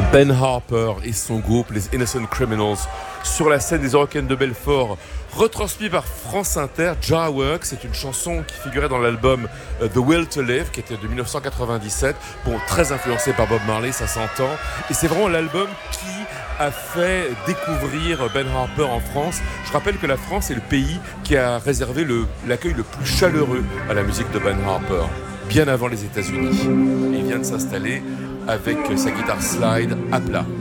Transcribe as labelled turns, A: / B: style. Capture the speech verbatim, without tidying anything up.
A: Ben Harper et son groupe, les Innocent Criminals, sur la scène des Eurocaines de Belfort, retransmis par France Inter. Jar Work, c'est une chanson qui figurait dans l'album uh, The Will to Live, qui était de dix-neuf cent quatre-vingt-dix-sept, bon, très influencé par Bob Marley, ça s'entend, et c'est vraiment l'album qui a fait découvrir Ben Harper en France. Je rappelle que la France est le pays qui a réservé le, l'accueil le plus chaleureux à la musique de Ben Harper, bien avant les États-Unis. Et il vient de s'installer avec sa guitare slide à plat.